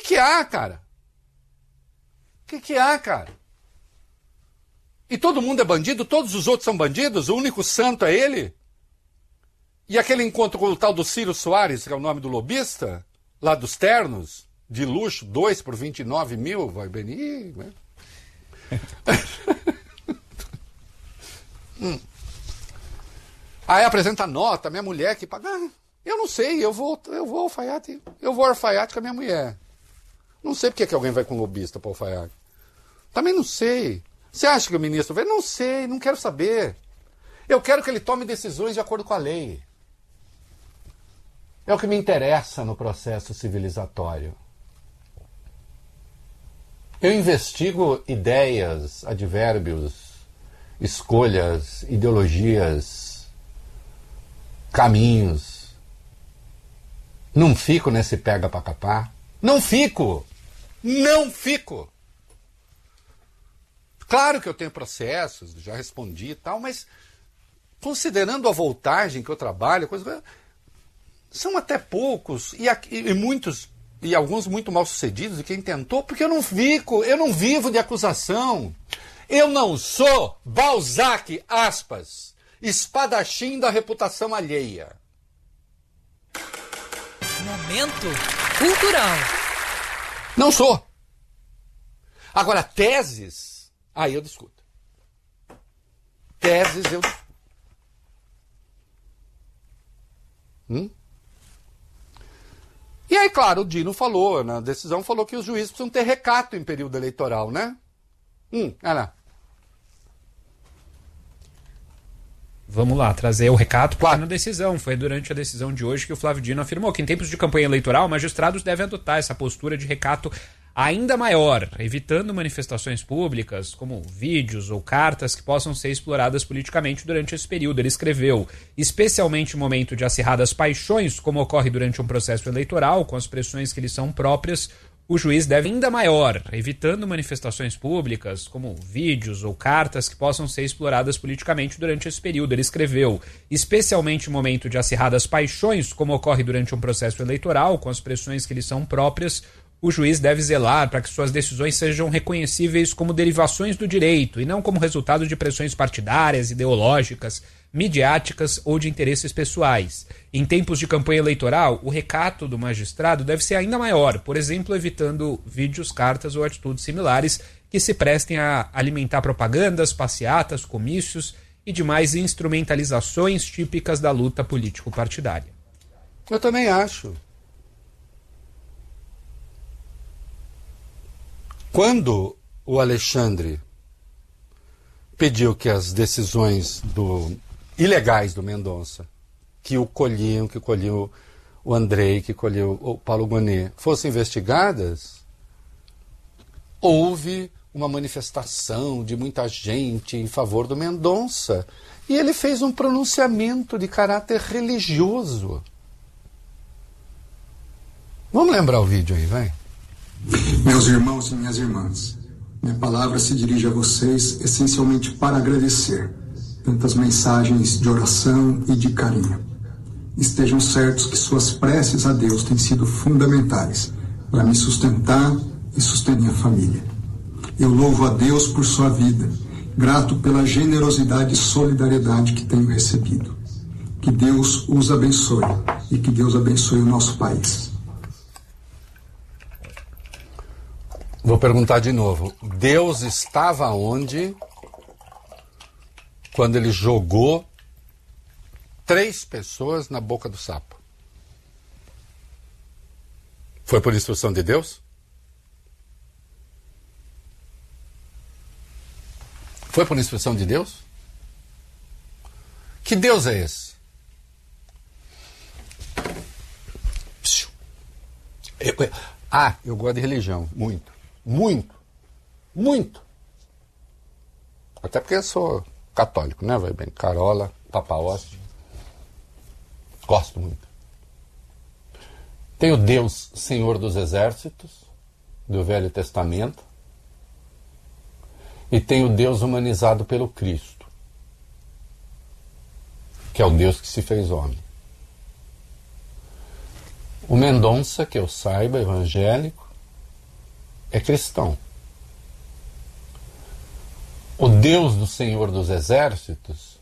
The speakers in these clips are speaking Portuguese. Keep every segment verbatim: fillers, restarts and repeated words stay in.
que há, cara? O que que há, cara? E todo mundo é bandido? Todos os outros são bandidos? O único santo é ele? E aquele encontro com o tal do Ciro Soares, que é o nome do lobista, lá dos ternos, de luxo, dois por vinte e nove mil, vai bem... Ih, né? hum. Aí apresenta a nota, minha mulher que paga... Ah, eu não sei, eu vou, eu vou ao alfaiate, eu vou ao alfaiate com a minha mulher. Não sei porque que alguém vai com lobista para o alfaiate. Também não sei. Você acha que o ministro vai? Não sei, não quero saber. Eu quero que ele tome decisões de acordo com a lei. É o que me interessa no processo civilizatório. Eu investigo ideias, advérbios, escolhas, ideologias, caminhos. Não fico nesse pega pra capar. Não fico! Não fico! Claro que eu tenho processos, já respondi e tal, mas considerando a voltagem que eu trabalho, coisa, são até poucos, e, e muitos, e alguns muito mal sucedidos de quem tentou, porque eu não fico, eu não vivo de acusação. Eu não sou Balzac, aspas, espadachim da reputação alheia. Momento cultural. Não sou. Agora, teses, aí eu discuto. Teses eu discuto. Hum? E aí, claro, o Dino falou, na decisão falou que os juízes precisam ter recato em período eleitoral, né? Hum, olha lá. Vamos lá, trazer o recato para a decisão. Foi durante a decisão de hoje que o Flávio Dino afirmou que em tempos de campanha eleitoral, magistrados devem adotar essa postura de recato ainda maior, evitando manifestações públicas, como vídeos ou cartas que possam ser exploradas politicamente durante esse período. Ele escreveu, especialmente em momento de acirradas paixões, como ocorre durante um processo eleitoral, com as pressões que lhe são próprias, o juiz deve ainda maior, evitando manifestações públicas, como vídeos ou cartas que possam ser exploradas politicamente durante esse período. Ele escreveu, especialmente em momento de acirradas paixões, como ocorre durante um processo eleitoral, com as pressões que lhe são próprias, o juiz deve zelar para que suas decisões sejam reconhecíveis como derivações do direito e não como resultado de pressões partidárias, ideológicas, midiáticas ou de interesses pessoais. Em tempos de campanha eleitoral, o recato do magistrado deve ser ainda maior, por exemplo, evitando vídeos, cartas ou atitudes similares que se prestem a alimentar propagandas, passeatas, comícios e demais instrumentalizações típicas da luta político-partidária. Eu também acho. Quando o Alexandre pediu que as decisões do, ilegais do Mendonça, que o colhiam, que colhiam o Andrei, que colhiam o Paulo Gonet, fossem investigadas, houve uma manifestação de muita gente em favor do Mendonça. E ele fez um pronunciamento de caráter religioso. Vamos lembrar o vídeo aí, vai? Meus irmãos e minhas irmãs, minha palavra se dirige a vocês essencialmente para agradecer tantas mensagens de oração e de carinho. Estejam certos que suas preces a Deus têm sido fundamentais para me sustentar e sustentar minha família. Eu louvo a Deus por sua vida, grato pela generosidade e solidariedade que tenho recebido. Que Deus os abençoe e que Deus abençoe o nosso país. Vou perguntar de novo. Deus estava onde quando ele jogou três pessoas na boca do sapo? Foi por instrução de Deus? Foi por instrução de Deus? Que Deus é esse? Eu, eu, ah, eu gosto de religião, muito. Muito. Muito. Até porque eu sou católico, né? Vai bem. Carola, Papa Hóstia. Gosto muito. Tem o Deus Senhor dos Exércitos, do Velho Testamento. E tem o Deus humanizado pelo Cristo, que é o Deus que se fez homem. O Mendonça, que eu saiba, evangélico, é cristão. O Deus do Senhor dos Exércitos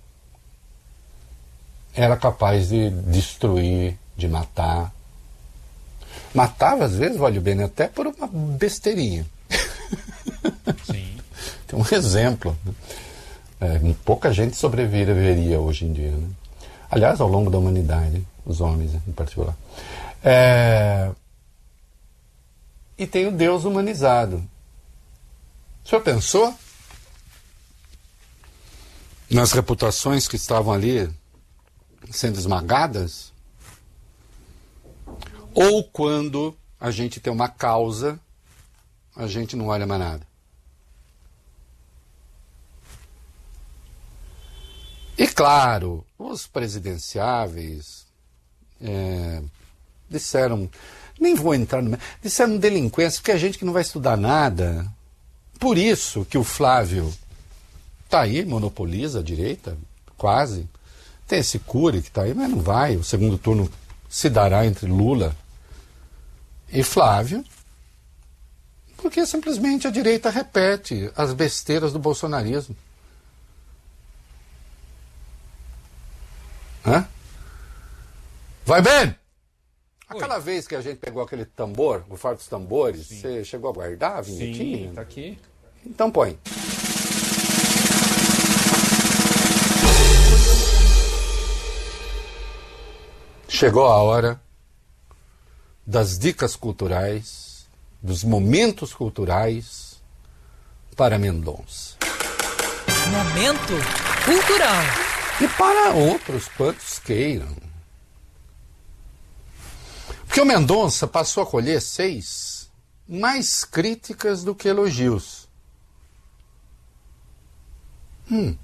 era capaz de destruir, de matar. Matava, às vezes, vale bem, até por uma besteirinha. Sim. Tem um exemplo. É, pouca gente sobreviveria hoje em dia. Né? Aliás, ao longo da humanidade, os homens em particular. É... E tem o Deus humanizado. O senhor pensou nas reputações que estavam ali sendo esmagadas? Ou quando a gente tem uma causa, a gente não olha mais nada? E claro, os presidenciáveis é, disseram, nem vou entrar no... disseram delinquência, porque a gente que não vai estudar nada. Por isso que o Flávio está aí, monopoliza a direita, quase. Tem esse Cury que está aí, mas não vai. O segundo turno se dará entre Lula e Flávio, porque simplesmente a direita repete as besteiras do bolsonarismo. Hã? Vai bem! Aquela Oi. vez que a gente pegou aquele tambor, o fardo dos tambores, Sim. você chegou a guardar a vinhetinha? Sim, tá aqui. Então põe. Chegou a hora das dicas culturais, dos momentos culturais para Mendonça. Momento cultural. E para outros quantos queiram. Porque o Mendonça passou a colher seis mais críticas do que elogios. Hum.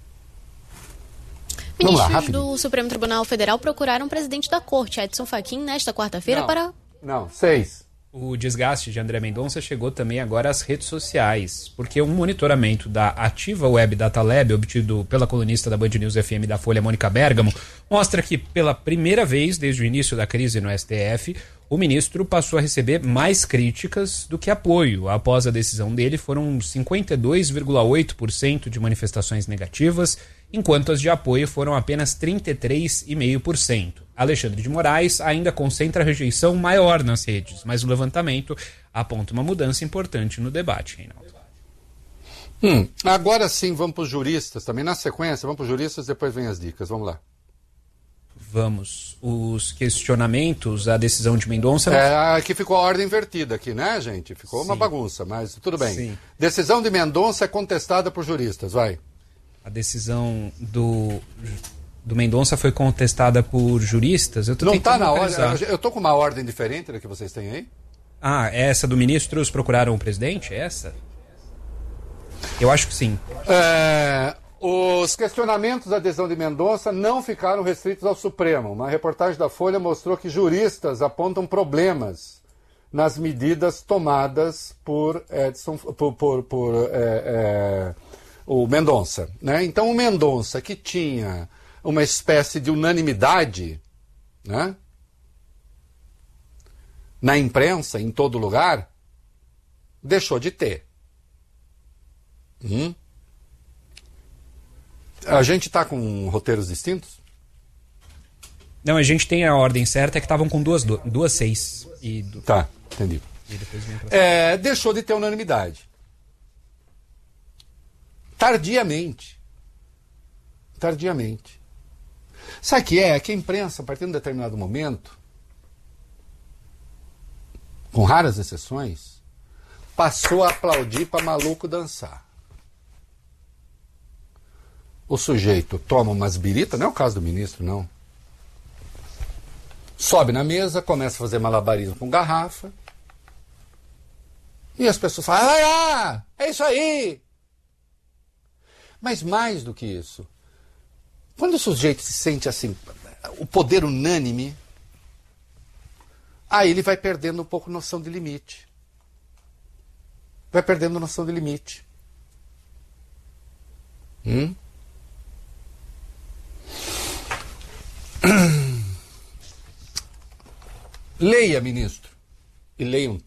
Ministros lá, do Supremo Tribunal Federal procuraram o presidente da Corte, Edson Fachin, nesta quarta-feira para... Não, seis. O desgaste de André Mendonça chegou também agora às redes sociais, porque um monitoramento da Ativa Web Data Lab, obtido pela colunista da Band News F M da Folha, Mônica Bergamo, mostra que pela primeira vez desde o início da crise no S T F, o ministro passou a receber mais críticas do que apoio. Após a decisão dele, foram cinquenta e dois vírgula oito por cento de manifestações negativas, enquanto as de apoio foram apenas trinta e três vírgula cinco por cento. Alexandre de Moraes ainda concentra a rejeição maior nas redes, mas o levantamento aponta uma mudança importante no debate, Reinaldo. Hum, agora sim, vamos para os juristas também. Na sequência, vamos para os juristas, depois vem as dicas. Vamos lá. Vamos. Os questionamentos, a decisão de Mendonça... É, aqui ficou a ordem invertida aqui, né, gente? Ficou Sim. uma bagunça, mas tudo bem. Sim. Decisão de Mendonça é contestada por juristas, vai. A decisão do... do Mendonça foi contestada por juristas. Eu tô Não está na localizar. ordem. Eu estou com uma ordem diferente da que vocês têm aí? Ah, essa do ministros procuraram o presidente? É essa? Eu acho que sim. É, os questionamentos da decisão de Mendonça não ficaram restritos ao Supremo. Uma reportagem da Folha mostrou que juristas apontam problemas nas medidas tomadas por Edson, por, por, por é, é, o Mendonça, né? Então o Mendonça, que tinha uma espécie de unanimidade, né, na imprensa, em todo lugar, deixou de ter. Hum? A gente está com roteiros distintos? Não, a gente tem a ordem certa, é que estavam com duas, duas seis. E do... Tá, entendi. E depois vem pra... é, deixou de ter unanimidade. Tardiamente. Tardiamente. Sabe o que é? É que a imprensa, a partir de um determinado momento, com raras exceções, passou a aplaudir para maluco dançar. O sujeito toma umas biritas, não é o caso do ministro, não. Sobe na mesa, começa a fazer malabarismo com garrafa, e as pessoas falam, ah, é isso aí! Mas mais do que isso, quando o sujeito se sente assim, o poder unânime, aí ele vai perdendo um pouco noção de limite. Vai perdendo noção de limite. Hum? Leia, ministro, e leia um